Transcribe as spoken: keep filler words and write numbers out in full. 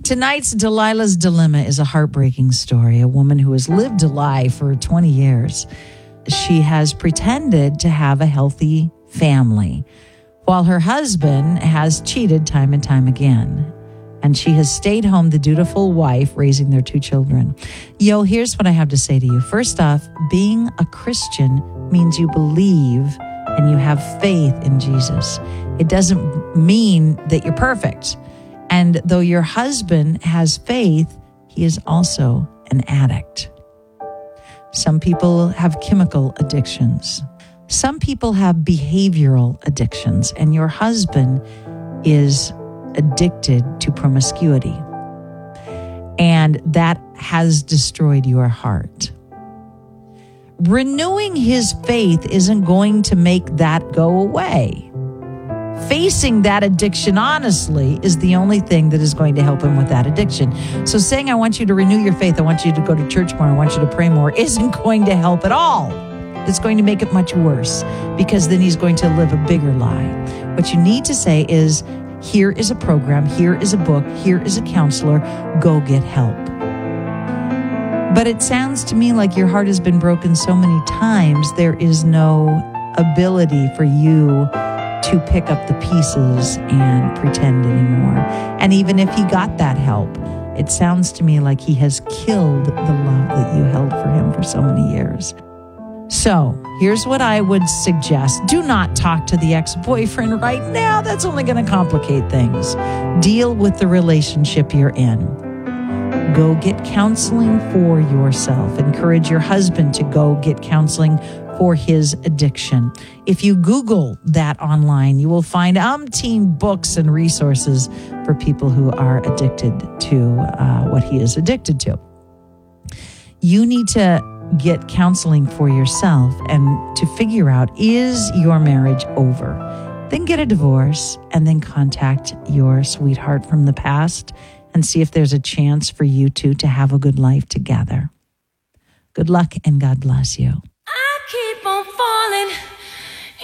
Tonight's Delilah's Dilemma is a heartbreaking story. A woman who has lived a lie for twenty years. She has pretended to have a healthy family while her husband has cheated time and time again. And she has stayed home, the dutiful wife, raising their two children. Yo, here's what I have to say to you. First off, being a Christian means you believe and you have faith in Jesus. It doesn't mean that you're perfect. And though your husband has faith, he is also an addict. Some people have chemical addictions. Some people have behavioral addictions, and your husband is addicted to promiscuity. And that has destroyed your heart. Renewing his faith isn't going to make that go away. Facing that addiction honestly is the only thing that is going to help him with that addiction. So saying, I want you to renew your faith, I want you to go to church more, I want you to pray more, isn't going to help at all. It's going to make it much worse, because then he's going to live a bigger lie. What you need to say is, here is a program, here is a book, here is a counselor, go get help. But it sounds to me like your heart has been broken so many times, there is no ability for you to pick up the pieces and pretend anymore. And even if he got that help, it sounds to me like he has killed the love that you held for him for so many years. So here's what I would suggest. Do not talk to the ex-boyfriend right now. That's only going to complicate things. Deal with the relationship you're in. Go get counseling for yourself. Encourage your husband to go get counseling for his addiction. If you Google that online, you will find umpteen books and resources for people who are addicted to uh, what he is addicted to. You need to get counseling for yourself and to figure out, is your marriage over? Then get a divorce and then contact your sweetheart from the past and see if there's a chance for you two to have a good life together. Good luck and God bless you.